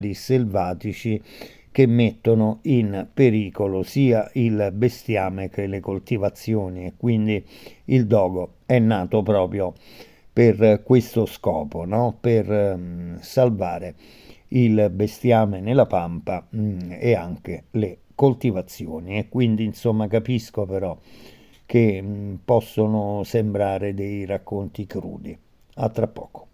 selvatici che mettono in pericolo sia il bestiame che le coltivazioni, e quindi il dogo è nato proprio per questo scopo, no? Per salvare il bestiame nella pampa e anche le coltivazioni. E quindi insomma capisco però che possono sembrare dei racconti crudi. A tra poco.